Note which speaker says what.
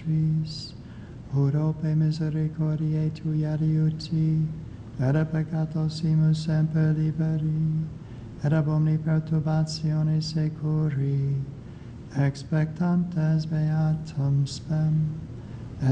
Speaker 1: vobis, ora pe misericordiae tui adiuti, et a peccatosimus semper liberi, et ab omni perturbatione securi, expectantes beatum spem.